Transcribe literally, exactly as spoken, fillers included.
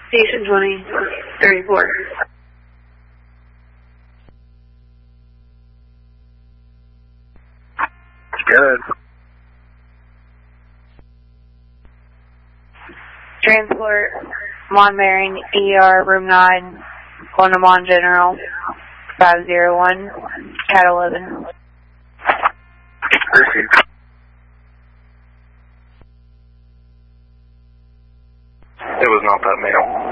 Station twenty thirty-four. Good. Transport, Mon bearing, E R, room nine, going to Mon General, five zero one, Cat eleven. Received. It was not that male.